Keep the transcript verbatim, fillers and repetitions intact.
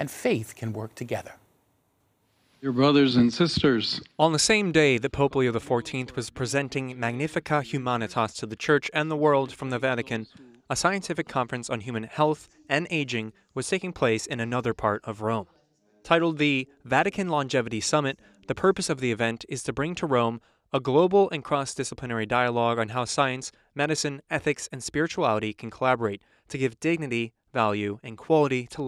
and faith can work together. Dear brothers and sisters, on the same day that Pope Leo the fourteenth was presenting Magnificat Humanitas to the Church and the world from the Vatican, a scientific conference on human health and aging was taking place in another part of Rome. Titled the Vatican Longevity Summit, the purpose of the event is to bring to Rome a global and cross-disciplinary dialogue on how science, medicine, ethics, and spirituality can collaborate to give dignity, value, and quality to